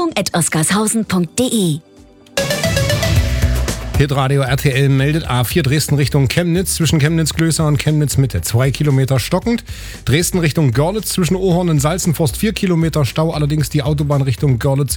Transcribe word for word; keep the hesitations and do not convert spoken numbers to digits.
werbung at oskarshausen punkt de. Hitradio R T L meldet A vier Dresden Richtung Chemnitz, zwischen Chemnitz-Glöser und Chemnitz-Mitte. Zwei Kilometer stockend. Dresden Richtung Görlitz, zwischen Ohorn und Salzenforst vier Kilometer Stau. Allerdings die Autobahn Richtung Görlitz